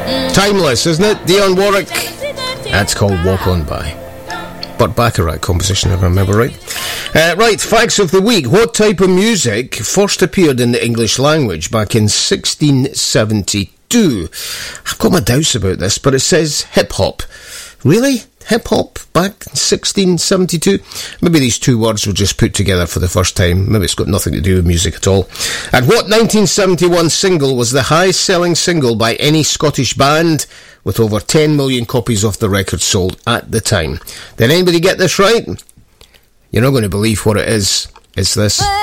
Timeless, isn't it? Dionne Warwick. That's called Walk On By. Burt Bacharach composition, if I remember right. Right, facts of the week. What type of music first appeared in the English language back in 1672? I've got my doubts about this, but it says hip-hop. Really? Hip-hop back in 1672? Maybe these two words were just put together for the first time. Maybe it's got nothing to do with music at all. And what 1971 single was the highest-selling single by any Scottish band, with over 10 million copies of the record sold at the time? Did anybody get this right? You're not going to believe what it is. It's this.